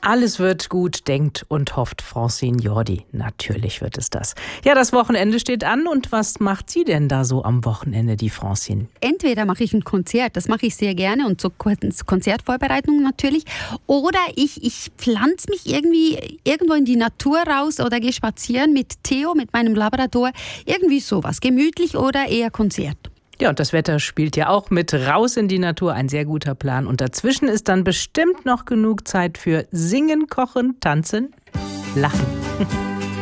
Alles wird gut, denkt und hofft Francine Jordi. Natürlich wird es das. Ja, das Wochenende steht an. Und was macht sie denn da so am Wochenende, die Francine? Entweder mache ich ein Konzert, das mache ich sehr gerne und so Konzertvorbereitungen natürlich. Oder ich pflanze mich irgendwie irgendwo in die Natur raus oder gehe spazieren mit Theo, mit meinem Labrador. Irgendwie sowas, gemütlich oder eher Konzert. Ja, und das Wetter spielt ja auch mit. Raus in die Natur, ein sehr guter Plan. Und dazwischen ist dann bestimmt noch genug Zeit für Singen, Kochen, Tanzen, Lachen.